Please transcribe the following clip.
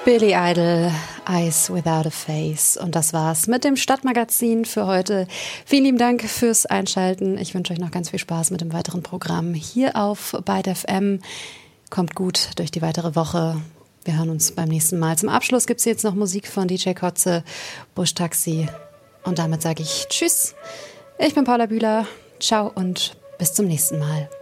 Billy Idol, Eyes Without a Face. Und das war's mit dem Stadtmagazin für heute. Vielen lieben Dank fürs Einschalten. Ich wünsche euch noch ganz viel Spaß mit dem weiteren Programm hier auf Byte FM. Kommt gut durch die weitere Woche. Wir hören uns beim nächsten Mal. Zum Abschluss gibt's jetzt noch Musik von DJ Kotze, Busch Taxi. Und damit sage ich Tschüss. Ich bin Paula Bühler. Ciao und bis zum nächsten Mal.